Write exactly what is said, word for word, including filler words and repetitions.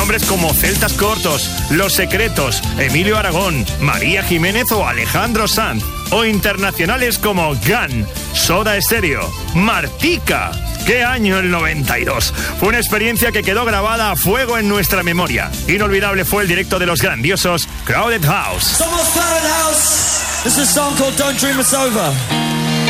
Nombres como Celtas Cortos, Los Secretos, Emilio Aragón, María Jiménez o Alejandro Sanz. O internacionales como Gun, Soda Stereo, Martika. ¡Qué año el noventa y dos! Fue una experiencia que quedó grabada a fuego en nuestra memoria. Inolvidable fue el directo de los grandiosos Crowded House. Somos Crowded House. This is a song called Don't Dream It's Over.